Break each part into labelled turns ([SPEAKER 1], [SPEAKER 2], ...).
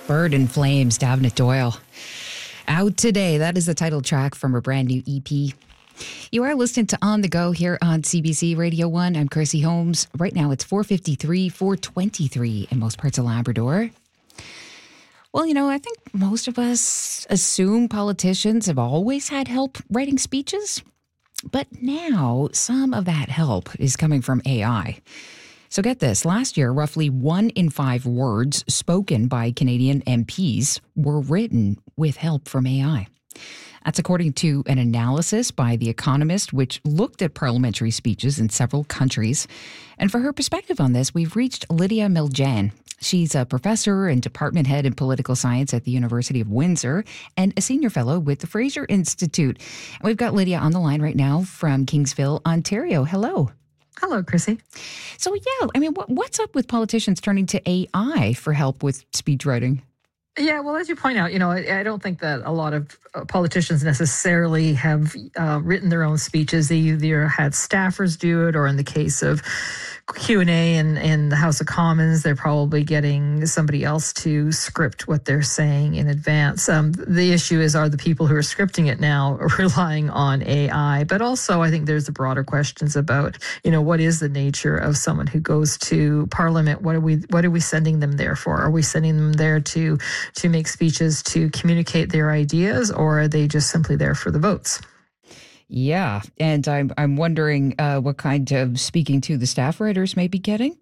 [SPEAKER 1] Bird in Flames, Davnit Doyle. Out today. That is the title track from her brand new EP. You are listening to On the Go here on CBC Radio 1. I'm Chrissy Holmes. Right now it's 4:53, 4:23 in most parts of Labrador. Well, I think most of us assume politicians have always had help writing speeches. But now some of that help is coming from AI. So get this, last year, roughly 1 in 5 words spoken by Canadian MPs were written with help from AI. That's according to an analysis by The Economist, which looked at parliamentary speeches in several countries. And for her perspective on this, we've reached Lydia Miljan. She's a professor and department head in political science at the University of Windsor and a senior fellow with the Fraser Institute. We've got Lydia on the line right now from Kingsville, Ontario. Hello.
[SPEAKER 2] Hello, Chrissy.
[SPEAKER 1] So, what's up with politicians turning to AI for help with speech writing?
[SPEAKER 2] Yeah, well, as you point out, I don't think that a lot of politicians necessarily have written their own speeches. They either had staffers do it, or in the case of Q&A in the House of Commons, they're probably getting somebody else to script what they're saying in advance. The issue is, are the people who are scripting it now relying on AI? But also, I think there's the broader questions about, what is the nature of someone who goes to Parliament? What are we sending them there for? Are we sending them there to make speeches to communicate their ideas, or are they just simply there for the votes?
[SPEAKER 1] Yeah, and I'm wondering what kind of speaking to the staff writers may be getting.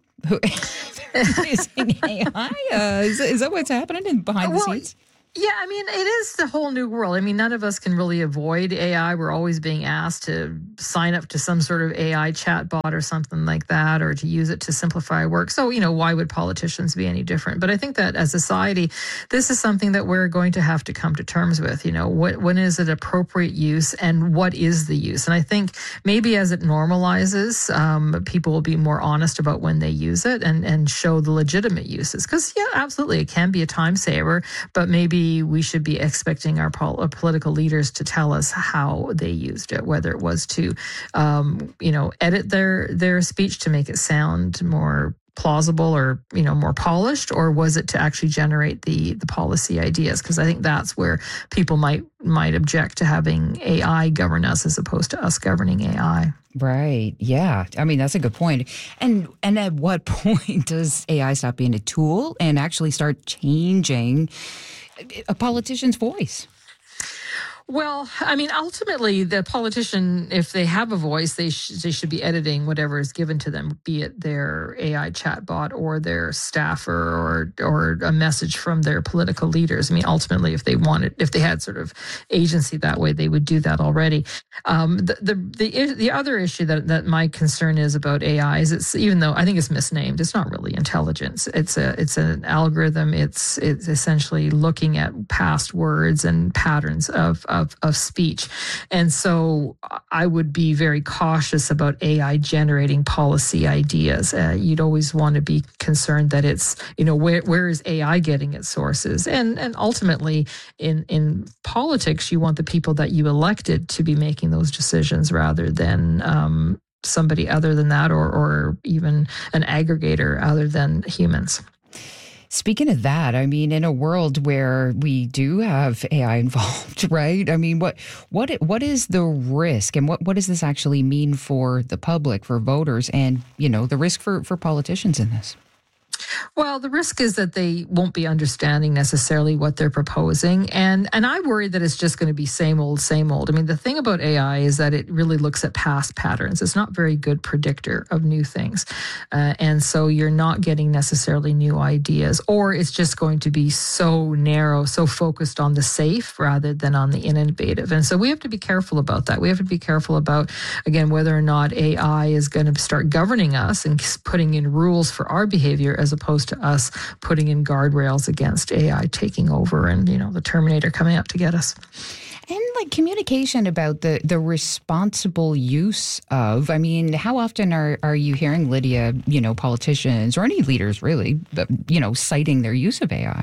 [SPEAKER 1] Using AI? Is that what's happening behind the scenes?
[SPEAKER 2] Yeah, it is the whole new world. None of us can really avoid AI. We're always being asked to sign up to some sort of AI chatbot or something like that, or to use it to simplify work. So, why would politicians be any different? But I think that as a society, this is something that we're going to have to come to terms with. When is it appropriate use and what is the use? And I think maybe as it normalizes, people will be more honest about when they use it and show the legitimate uses. Because, yeah, absolutely, it can be a time saver, but maybe we should be expecting our political leaders to tell us how they used it, whether it was to, edit their speech to make it sound more plausible or, more polished, or was it to actually generate the policy ideas? Because I think that's where people might object to having AI govern us as opposed to us governing AI.
[SPEAKER 1] Right. Yeah. That's a good point. And at what point does AI stop being a tool and actually start changing a politician's voice?
[SPEAKER 2] Well, ultimately, the politician, if they have a voice, they should be editing whatever is given to them, be it their AI chatbot or their staffer or a message from their political leaders. Ultimately, if they had sort of agency that way, they would do that already. The other issue that my concern is about AI is it's, even though I think it's misnamed, it's not really intelligence. It's an algorithm. It's essentially looking at past words and patterns of speech. And so I would be very cautious about AI generating policy ideas. You'd always want to be concerned that it's, where is AI getting its sources? And ultimately in politics, you want the people that you elected to be making those decisions rather than somebody other than that, or even an aggregator other than humans.
[SPEAKER 1] Speaking of that, in a world where we do have AI involved, right? What is the risk, and what does this actually mean for the public, for voters, and, the risk for politicians in this?
[SPEAKER 2] Well, the risk is that they won't be understanding necessarily what they're proposing. And I worry that it's just going to be same old, same old. The thing about AI is that it really looks at past patterns. It's not a very good predictor of new things. And so you're not getting necessarily new ideas, or it's just going to be so narrow, so focused on the safe rather than on the innovative. And so we have to be careful about that. We have to be careful about, again, whether or not AI is going to start governing us and putting in rules for our behavior as opposed to us putting in guardrails against AI taking over and, the Terminator coming up to get us.
[SPEAKER 1] And communication about the responsible use of, how often are you hearing, Lydia, politicians or any leaders really, citing their use of AI?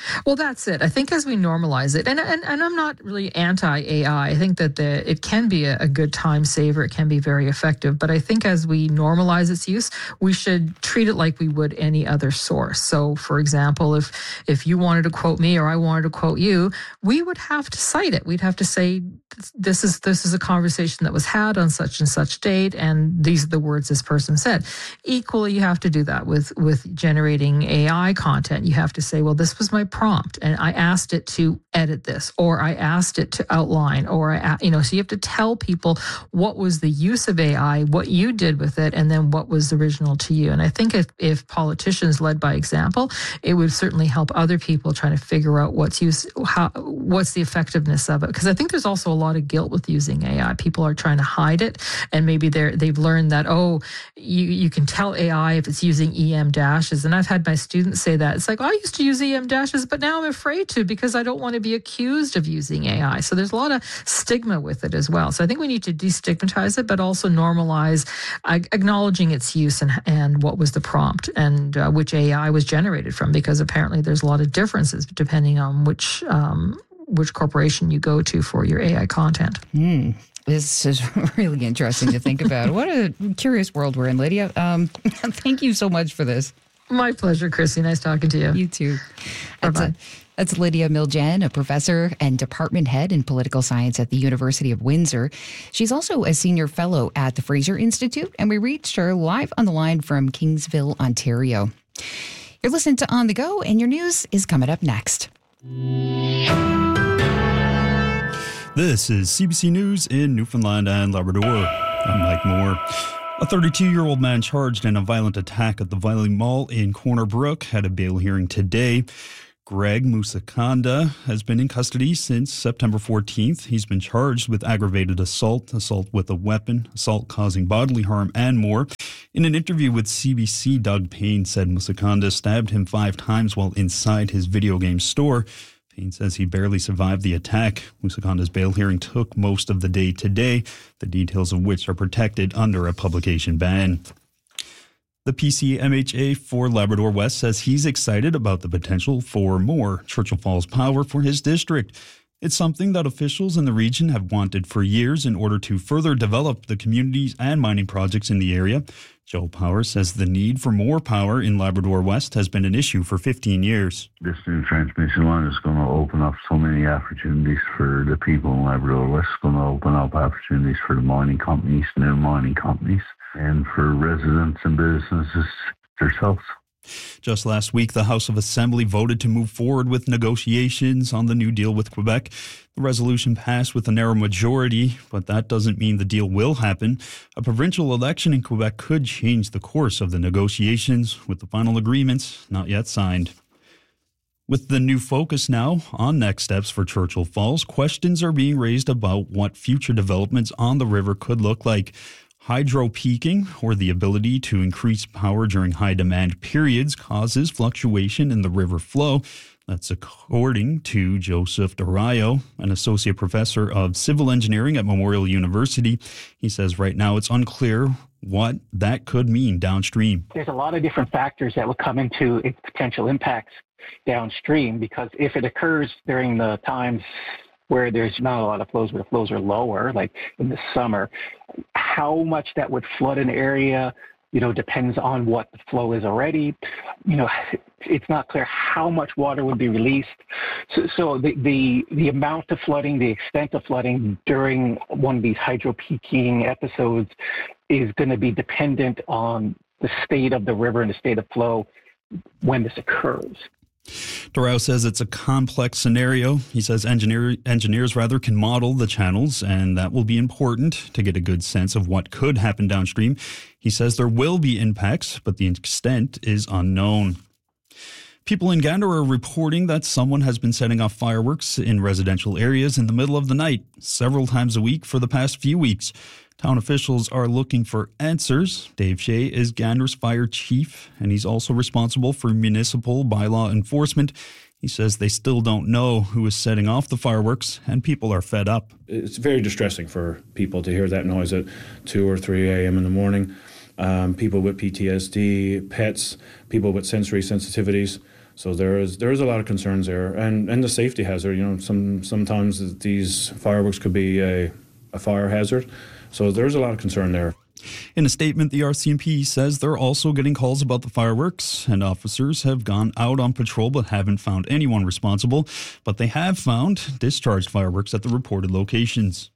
[SPEAKER 2] Well, that's it. I think as we normalize it, and I'm not really anti-AI. I think that it can be a good time saver. It can be very effective. But I think as we normalize its use, we should treat it like we would any other source. So, for example, if you wanted to quote me or I wanted to quote you, we would have to cite it. We'd have to say, this is a conversation that was had on such and such date, and these are the words this person said. Equally, you have to do that with generating AI content. You have to say, well, this was my prompt, and I asked it to edit this, or I asked it to outline, or so you have to tell people what was the use of AI, what you did with it, and then what was original to you. And I think if politicians led by example, it would certainly help other people trying to figure out what's the effectiveness of it. Because I think there's also a lot of guilt with using AI. People are trying to hide it, and maybe they've learned that, you can tell AI if it's using EM dashes. And I've had my students say that. It's like, I used to use EM dashes, but now I'm afraid to because I don't want to be accused of using AI. So there's a lot of stigma with it as well. So I think we need to destigmatize it, but also normalize acknowledging its use and what was the prompt and which AI was generated from, because apparently there's a lot of differences depending on which corporation you go to for your AI content.
[SPEAKER 1] This is really interesting to think about. What a curious world we're in, Lydia. Thank you so much for this.
[SPEAKER 2] My pleasure, Chrissy. Nice talking to you.
[SPEAKER 1] You too.
[SPEAKER 2] Bye-bye.
[SPEAKER 1] That's Lydia Miljan, a professor and department head in political science at the University of Windsor. She's also a senior fellow at the Fraser Institute, and we reached her live on the line from Kingsville, Ontario. You're listening to On the Go, and your news is coming up next.
[SPEAKER 3] This is CBC News in Newfoundland and Labrador. I'm Mike Moore. A 32-year-old man charged in a violent attack at the Valley Mall in Corner Brook had a bail hearing today. Greg Musakanda has been in custody since September 14th. He's been charged with aggravated assault, assault with a weapon, assault causing bodily harm, and more. In an interview with CBC, Doug Payne said Musakanda stabbed him 5 times while inside his video game store. Payne says he barely survived the attack. Musakanda's bail hearing took most of the day today, the details of which are protected under a publication ban. The PCMHA for Labrador West says he's excited about the potential for more Churchill Falls power for his district. It's something that officials in the region have wanted for years in order to further develop the communities and mining projects in the area. Joe Power says the need for more power in Labrador West has been an issue for 15 years.
[SPEAKER 4] This new transmission line is going to open up so many opportunities for the people in Labrador West. It's going to open up opportunities for the mining companies, new mining companies, and for residents and businesses themselves.
[SPEAKER 3] Just last week, the House of Assembly voted to move forward with negotiations on the new deal with Quebec. The resolution passed with a narrow majority, but that doesn't mean the deal will happen. A provincial election in Quebec could change the course of the negotiations, with the final agreements not yet signed. With the new focus now on next steps for Churchill Falls, questions are being raised about what future developments on the river could look like. Hydro peaking, or the ability to increase power during high demand periods, causes fluctuation in the river flow. That's according to Joseph Durayo, an associate professor of civil engineering at Memorial University. He says right now it's unclear what that could mean downstream.
[SPEAKER 5] There's a lot of different factors that would come into its potential impacts downstream, because if it occurs during the times where there's not a lot of flows, where the flows are lower, like in the summer, how much that would flood an area, depends on what the flow is already. It's not clear how much water would be released. So the amount of flooding, the extent of flooding during one of these hydro peaking episodes is going to be dependent on the state of the river and the state of flow when this occurs.
[SPEAKER 3] Dorao says it's a complex scenario. He says engineers can model the channels, and that will be important to get a good sense of what could happen downstream. He says there will be impacts, but the extent is unknown. People in Gander are reporting that someone has been setting off fireworks in residential areas in the middle of the night several times a week for the past few weeks. Town officials are looking for answers. Dave Shea is Gander's fire chief, and he's also responsible for municipal bylaw enforcement. He says they still don't know who is setting off the fireworks, and people are fed up.
[SPEAKER 6] It's very distressing for people to hear that noise at 2 or 3 a.m. in the morning. People with PTSD, pets, people with sensory sensitivities. So there is a lot of concerns there, and the safety hazard. Sometimes these fireworks could be a fire hazard. So there's a lot of concern there.
[SPEAKER 3] In a statement, the RCMP says they're also getting calls about the fireworks, and officers have gone out on patrol but haven't found anyone responsible. But they have found discharged fireworks at the reported locations.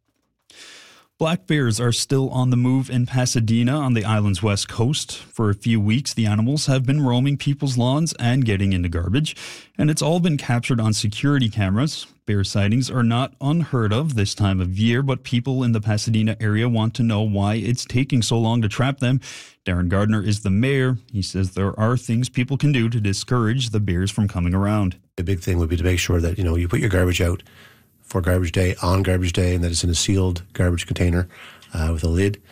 [SPEAKER 3] Black bears are still on the move in Pasadena on the island's west coast. For a few weeks, the animals have been roaming people's lawns and getting into garbage, and it's all been captured on security cameras. Bear sightings are not unheard of this time of year, but people in the Pasadena area want to know why it's taking so long to trap them. Darren Gardner is the mayor. He says there are things people can do to discourage the bears from coming around.
[SPEAKER 7] The big thing would be to make sure that, you put your garbage out for garbage day, on garbage day, and that it's in a sealed garbage container with a lid,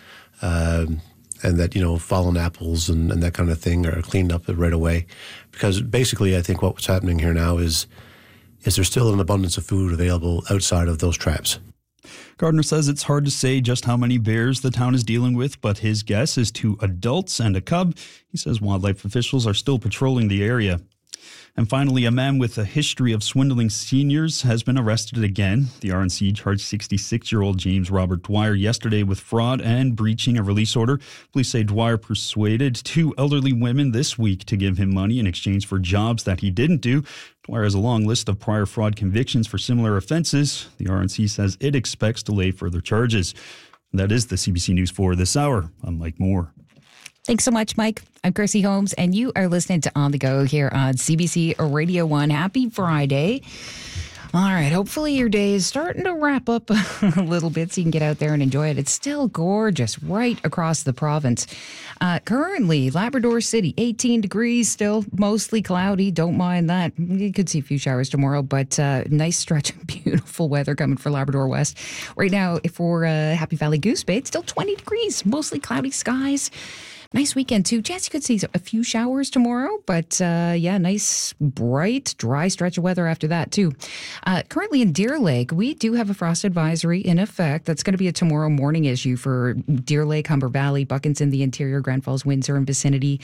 [SPEAKER 7] and that, fallen apples and that kind of thing are cleaned up right away. Because basically, I think what's happening here now is there's still an abundance of food available outside of those traps.
[SPEAKER 3] Gardner says it's hard to say just how many bears the town is dealing with, but his guess is 2 adults and a cub. He says wildlife officials are still patrolling the area. And finally, a man with a history of swindling seniors has been arrested again. The RNC charged 66-year-old James Robert Dwyer yesterday with fraud and breaching a release order. Police say Dwyer persuaded 2 elderly women this week to give him money in exchange for jobs that he didn't do. Dwyer has a long list of prior fraud convictions for similar offenses. The RNC says it expects to lay further charges. That is the CBC News for this hour. I'm Mike Moore.
[SPEAKER 1] Thanks so much, Mike. I'm Chrissy Holmes, and you are listening to On the Go here on CBC Radio 1. Happy Friday. All right, hopefully your day is starting to wrap up a little bit so you can get out there and enjoy it. It's still gorgeous right across the province. Currently, Labrador City, 18 degrees, still mostly cloudy. Don't mind that. You could see a few showers tomorrow, but nice stretch of beautiful weather coming for Labrador West. Right now, for Happy Valley Goose Bay, it's still 20 degrees, mostly cloudy skies. Nice weekend, too. Chance you could see a few showers tomorrow, but nice, bright, dry stretch of weather after that, too. Currently in Deer Lake, we do have a frost advisory in effect. That's going to be a tomorrow morning issue for Deer Lake, Humber Valley, Buckington, the interior, Grand Falls, Windsor, and vicinity.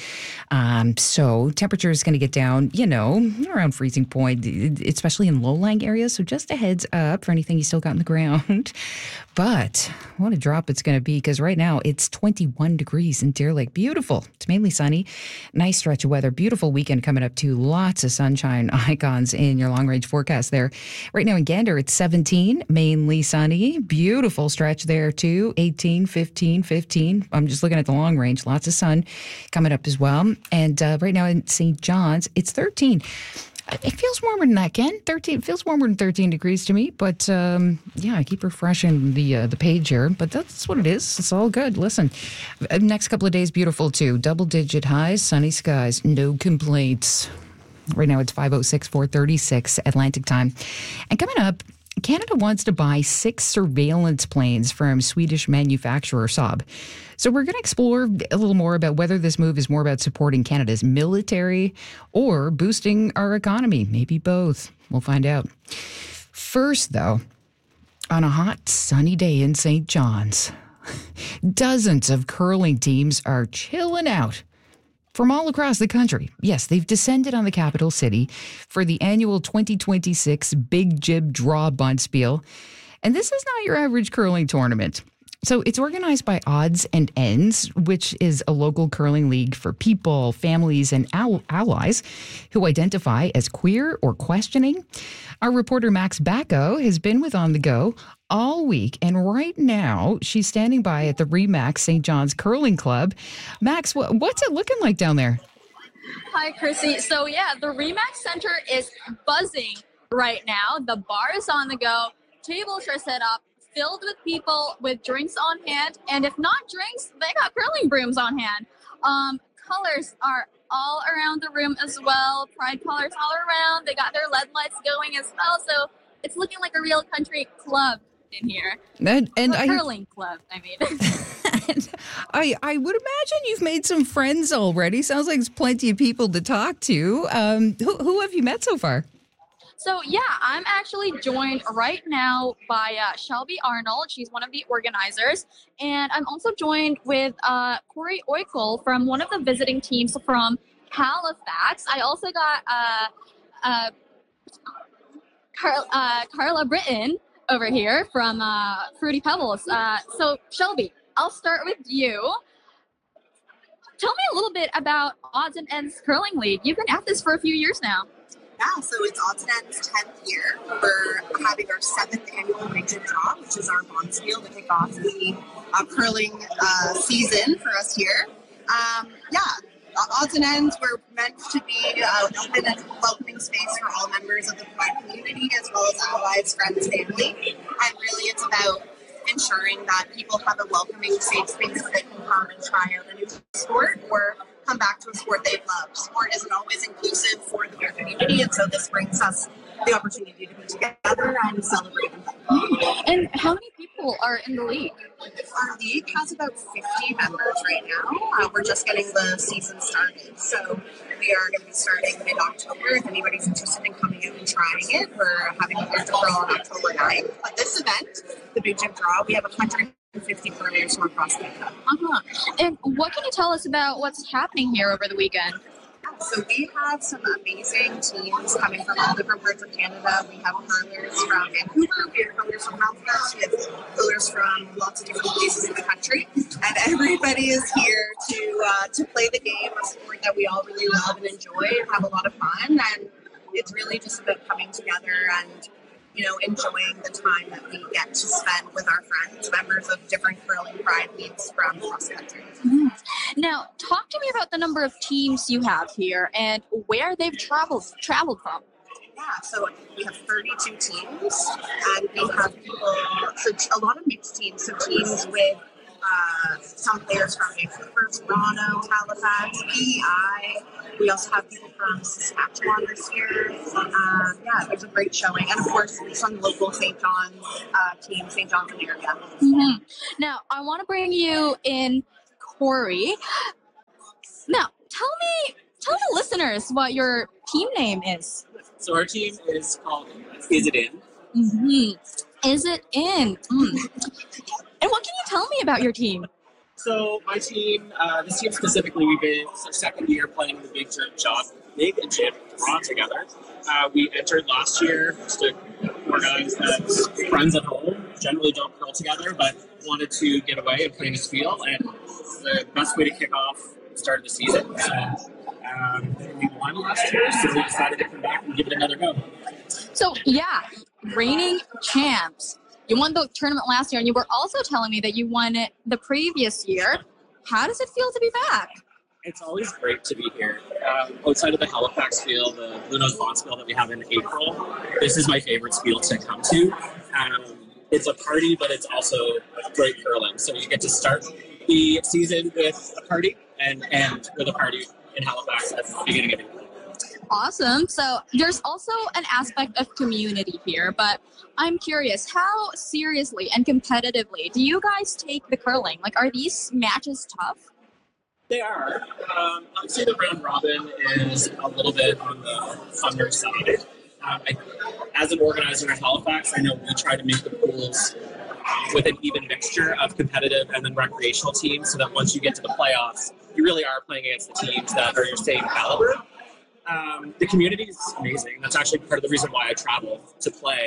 [SPEAKER 1] So temperature is going to get down, around freezing point, especially in low-lying areas. So just a heads up for anything you still got in the ground. But what a drop it's going to be, because right now it's 21 degrees in Deer Lake. Beautiful. It's mainly sunny. Nice stretch of weather. Beautiful weekend coming up too. Lots of sunshine icons in your long-range forecast there. Right now in Gander, it's 17, mainly sunny. Beautiful stretch there too. 18, 15, 15. I'm just looking at the long range. Lots of sun coming up as well. And right now in St. John's, it's 13. It feels warmer than that, Ken. 13. It feels warmer than 13 degrees to me. But, I keep refreshing the page here. But that's what it is. It's all good. Listen, next couple of days, beautiful, too. Double-digit highs, sunny skies, no complaints. Right now, it's 5:06, 4:36 Atlantic time. And coming up, Canada wants to buy 6 surveillance planes from Swedish manufacturer Saab. So we're going to explore a little more about whether this move is more about supporting Canada's military or boosting our economy. Maybe both. We'll find out. First, though, on a hot, sunny day in St. John's, dozens of curling teams are chilling out from all across the country. Yes, they've descended on the capital city for the annual 2026 Big Jib Draw Buntspiel. And this is not your average curling tournament. So it's organized by Odds and Ends, which is a local curling league for people, families, and allies who identify as queer or questioning. Our reporter Max Bacco has been with On the Go all week, and right now she's standing by at the Remax St. John's Curling Club. Max, what's it looking like down there?
[SPEAKER 8] Hi, Chrissy. So the Remax Center is buzzing right now. The bar is on the go. Tables are set up, filled with people with drinks on hand. And if not drinks, they got curling brooms on hand. Colors are all around the room as well. Pride colors all around. They got their LED lights going as well. So it's looking like a real country club in here. Curling club, I mean.
[SPEAKER 1] I would imagine you've made some friends already. Sounds like there's plenty of people to talk to. Who have you met so far?
[SPEAKER 8] So, I'm actually joined right now by Shelby Arnold. She's one of the organizers. And I'm also joined with Corey Oikel from one of the visiting teams from Halifax. I also got Carla Britton over here from Fruity Pebbles. So Shelby, I'll start with you. Tell me a little bit about Odds and Ends Curling League. You've been at this for a few years now.
[SPEAKER 9] Yeah, so it's Odds and Ends 10th year. We're having our 7th annual Big Jim Draw, which is our bonspiel to kick off the curling season for us here. Odds and Ends, we're meant to be an open and welcoming space for all members of the Pride community, as well as allies, friends, family. And really it's about ensuring that people have a welcoming, safe space where they can come and try out a new sport or come back to a sport they've loved. Sport isn't always inclusive for the queer community, and so this brings us the opportunity to be together and celebrate.
[SPEAKER 8] And how many people are in the league?
[SPEAKER 9] Our league has about 50 members right now. We're just getting the season started, so we are going to be starting mid-October. If anybody's interested in coming out and trying it, we're having a Big Jim Draw on October 9th. But this event, the Big Jim Draw, we have 150 curlers from across Canada.
[SPEAKER 8] And what can you tell us about what's happening here over the weekend?
[SPEAKER 9] So we have some amazing teams coming from all different parts of Canada. We have curlers from Vancouver, we have curlers from Halifax, we have curlers from lots of different places in the country. And everybody is here to play the game, a sport that we all really love and enjoy and have a lot of fun. And it's really just about coming together and, you know, enjoying the time that we get to spend with our friends, members of different curling pride leagues from across the country.
[SPEAKER 8] Mm-hmm. Now, talk to me about the number of teams you have here and where they've traveled from.
[SPEAKER 9] Yeah, so we have 32 teams, and we have people, so a lot of mixed teams, so teams with some players from Vancouver, Toronto, Halifax, PEI. We also have people from Saskatchewan this year. Yeah, there's a great showing. And of course, some local St. John's team, St. John's in the area.
[SPEAKER 8] Mm-hmm. Now, I want to bring you in, Corey. Now, tell the listeners what your team name is.
[SPEAKER 10] So our team is called Is It In?
[SPEAKER 8] Mm-hmm. Is It In? And what can you tell me about your team?
[SPEAKER 10] So my team, this team specifically, we've been our second year playing the Big Jim Draw together. We entered last year just to organize as friends at home. Generally don't curl together, but wanted to get away and play in a spiel. And the best way to kick off the start of the season. We won last year, so we decided to come back and give it another go.
[SPEAKER 8] So yeah, reigning champs. You won the tournament last year, and you were also telling me that you won it the previous year. How does it feel to be back?
[SPEAKER 10] It's always great to be here. Outside of the Halifax spiel, the Blue Nose Bond spiel that we have in April, this is my favorite spiel to come to. It's a party, but it's also great curling. So you get to start the season with a party and end with a party in Halifax at the beginning of April.
[SPEAKER 8] Awesome. So there's also an aspect of community here, but I'm curious, how seriously and competitively do you guys take the curling? Like, are these matches tough?
[SPEAKER 10] They are. I'd say the round robin is a little bit on the funner side. As an organizer at Halifax, I know we try to make the pools with an even mixture of competitive and then recreational teams, so that once you get to the playoffs, you really are playing against the teams that are your same caliber. The community is amazing. That's actually part of the reason why I travel to play.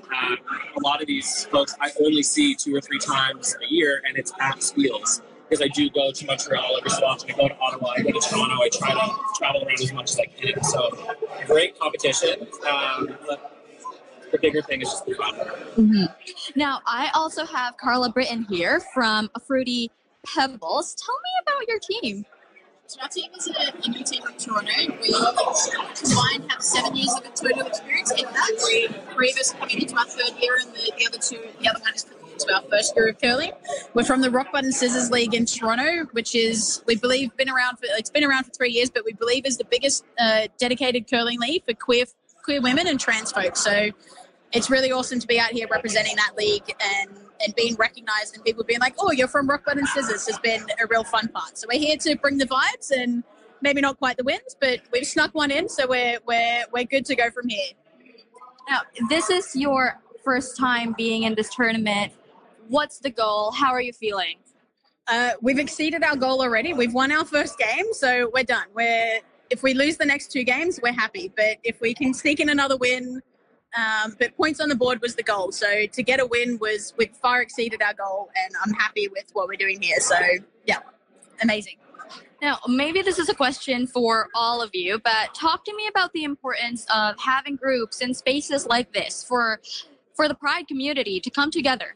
[SPEAKER 10] A lot of these folks I only see 2 or 3 times a year, and it's at spiels. Because I do go to Montreal every so often. I go to Ottawa, I go to Toronto. I try to travel around as much as I can. So great competition. But the bigger thing is just the fun.
[SPEAKER 8] Mm-hmm. Now, I also have Carla Britton here from Fruity Pebbles. Tell me about your team.
[SPEAKER 11] So our team is a new team from Toronto. We combined have 7 years of total experience in that. 3 of us are coming into our 3rd year, and the other one is coming into our 1st year of curling. We're from the Rock Button Scissors League in Toronto, which is, we believe, been around for 3 years, but we believe is the biggest dedicated curling league for queer women and trans folks. So it's really awesome to be out here representing that league and being recognized, and people being like, oh, you're from Rock Button Scissors, has been a real fun part. So we're here to bring the vibes, and maybe not quite the wins, but we've snuck one in, so we're good to go from here.
[SPEAKER 8] Now, this is your first time being in this tournament. What's the goal? How are you feeling?
[SPEAKER 11] We've exceeded our goal already. We've won our first game, so we're done.
[SPEAKER 9] if we lose the next 2 games, we're happy. But if we can sneak in another win, but points on the board was the goal. So to get a win we far exceeded our goal, and I'm happy with what we're doing here. So yeah, amazing.
[SPEAKER 8] Now, maybe this is a question for all of you, but talk to me about the importance of having groups and spaces like this for the Pride community to come together.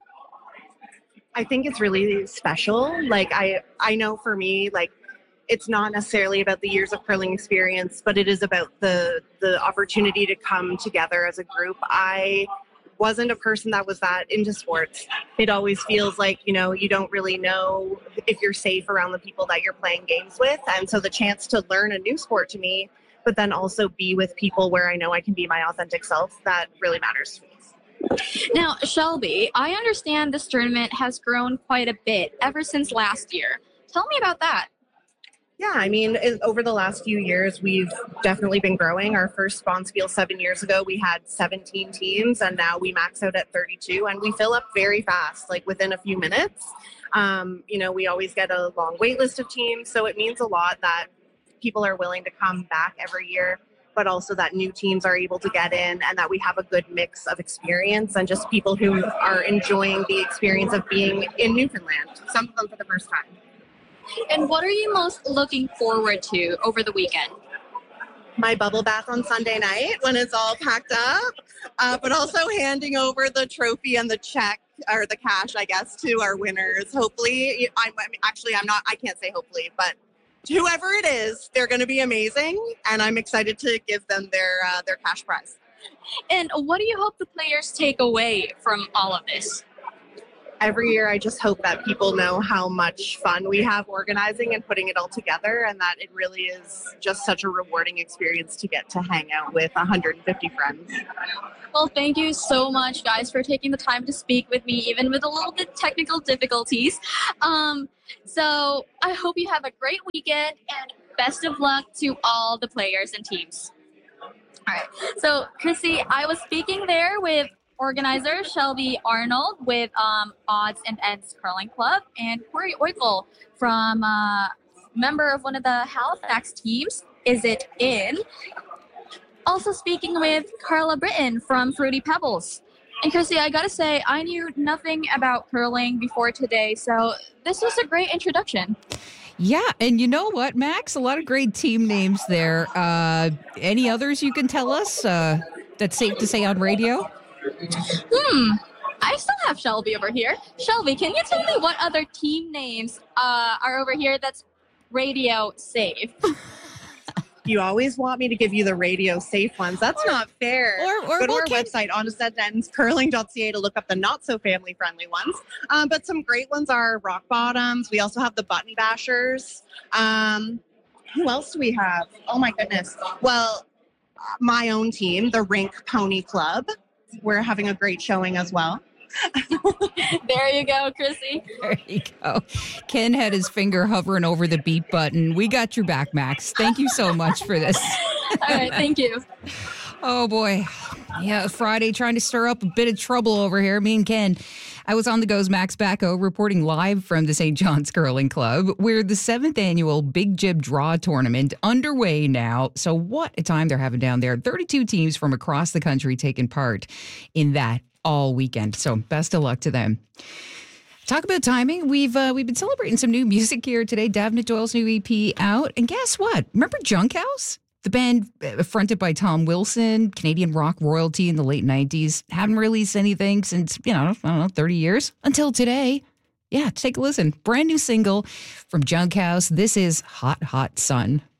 [SPEAKER 12] I think it's really special. Like I know for me, like it's not necessarily about the years of curling experience, but it is about the opportunity to come together as a group. I wasn't a person that was that into sports. It always feels like, you know, you don't really know if you're safe around the people that you're playing games with. And so the chance to learn a new sport to me, but then also be with people where I know I can be my authentic self, that really matters to me.
[SPEAKER 8] Now, Shelby, I understand this tournament has grown quite a bit ever since last year. Tell me about that.
[SPEAKER 12] Yeah, I mean, over the last few years, we've definitely been growing. Our first Bonspiel 7 years ago, we had 17 teams, and now we max out at 32, and we fill up very fast, like within a few minutes. You know, we always get a long wait list of teams, so it means a lot that people are willing to come back every year, but also that new teams are able to get in, and that we have a good mix of experience and just people who are enjoying the experience of being in Newfoundland, some of them for the first time.
[SPEAKER 8] And what are you most looking forward to over the weekend?
[SPEAKER 12] My bubble bath on Sunday night when it's all packed up, but also handing over the trophy and the check, or the cash, I guess, to our winners. Hopefully, I can't say hopefully, but whoever it is, they're going to be amazing, and I'm excited to give them their cash prize.
[SPEAKER 8] And what do you hope the players take away from all of this?
[SPEAKER 12] Every year, I just hope that people know how much fun we have organizing and putting it all together, and that it really is just such a rewarding experience to get to hang out with 150 friends.
[SPEAKER 8] Well, thank you so much, guys, for taking the time to speak with me, even with a little bit technical difficulties. So I hope you have a great weekend, and best of luck to all the players and teams. All right. So, Chrissy, I was speaking there with organizer Shelby Arnold with Odds and Ends Curling Club, and Corey Oikel from member of one of the Halifax teams, Is It In? Also speaking with Carla Britton from Fruity Pebbles. And Chrissy, I gotta say, I knew nothing about curling before today, so this was a great introduction.
[SPEAKER 1] Yeah, and you know what, Max? A lot of great team names there. Any others you can tell us that's safe to say on radio?
[SPEAKER 8] I still have Shelby over here. Shelby, can you tell me what other team names are over here that's radio safe?
[SPEAKER 12] You always want me to give you the radio safe ones. That's not fair.
[SPEAKER 1] Or
[SPEAKER 12] go to our website, honestendenscurling.ca, to look up the not so family friendly ones. But some great ones are Rock Bottoms. We also have the Button Bashers. Who else do we have? Oh my goodness. Well, my own team, the Rink Pony Club. We're having a great showing as well.
[SPEAKER 8] There you go, Chrissy.
[SPEAKER 1] There you go. Ken had his finger hovering over the beat button. We got your back, Max. Thank you so much for this.
[SPEAKER 8] All right, thank you.
[SPEAKER 1] Oh, boy. Yeah, Friday trying to stir up a bit of trouble over here. Me and Ken. I was on the go's Max Bacco reporting live from the St. John's Curling Club, where the 7th annual Big Jib Draw Tournament underway now. So what a time they're having down there. 32 teams from across the country taking part in that all weekend. So best of luck to them. Talk about timing. We've been celebrating some new music here today. Davna Doyle's new EP out. And guess what? Remember Junk House? The band fronted by Tom Wilson, Canadian rock royalty in the late 90s, hadn't released anything since, 30 years. Until today. Yeah, take a listen. Brand new single from Junk House. This is Hot, Hot Sun.